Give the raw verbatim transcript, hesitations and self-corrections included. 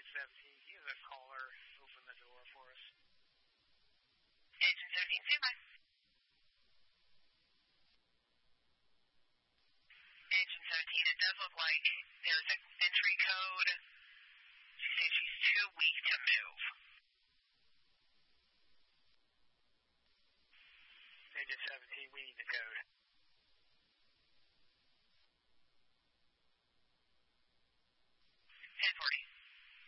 seventeen, can you have a caller open the door for us? Engine seventeen, stand by. Engine seventeen, it does look like there's an entry code. She says she's too weak to move. Engine seventeen, we need the code.